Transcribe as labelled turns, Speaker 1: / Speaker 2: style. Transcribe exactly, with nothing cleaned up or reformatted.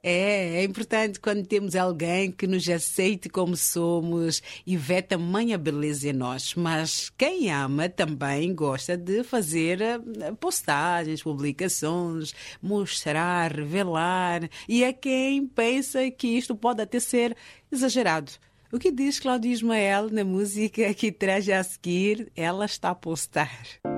Speaker 1: É, é importante quando temos alguém que nos aceite como somos e vê tamanha beleza em nós. Mas quem ama também gosta de fazer eh, postagens, publicações, mostrar, revelar. E há quem pensa que isto pode até ser exagerado. O que diz Cláudia Ismael na música que traz a seguir? Ela está a postar.